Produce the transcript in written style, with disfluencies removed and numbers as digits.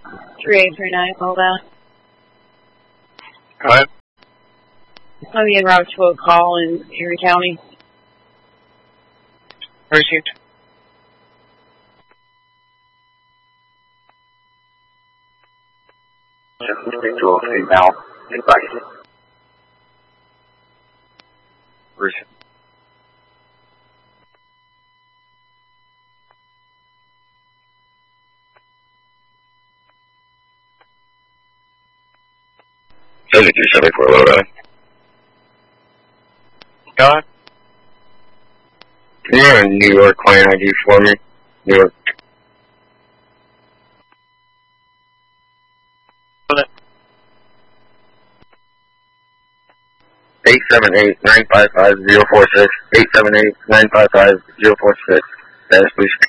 3839, hold on. Go ahead. Let me in route to a call in Erie County. Received. To a female device. Received. Says it 274 loadout. Go ahead. Can you run a New York client ID for me? New York. Go ahead. 878-955-046. 878-955-046. Status, please.